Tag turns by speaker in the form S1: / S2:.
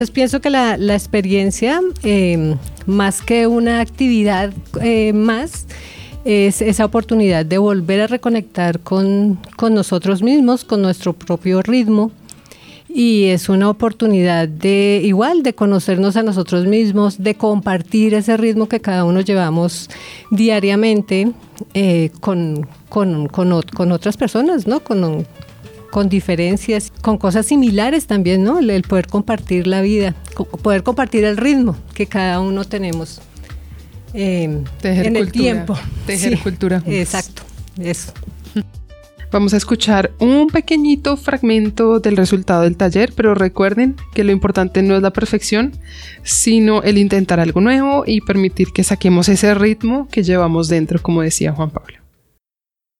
S1: Pues pienso que la experiencia, más que una actividad más, es esa oportunidad de volver a reconectar con nosotros mismos, con nuestro propio ritmo. Y es una oportunidad de conocernos a nosotros mismos, de compartir ese ritmo que cada uno llevamos diariamente con otras personas, ¿no? Con diferencias, con cosas similares también, ¿no? El poder compartir la vida, poder compartir el ritmo que cada uno tenemos en el tiempo.
S2: Tejer cultura.
S1: Exacto, eso.
S2: Vamos a escuchar un pequeñito fragmento del resultado del taller, pero recuerden que lo importante no es la perfección, sino el intentar algo nuevo y permitir que saquemos ese ritmo que llevamos dentro, como decía Juan Pablo.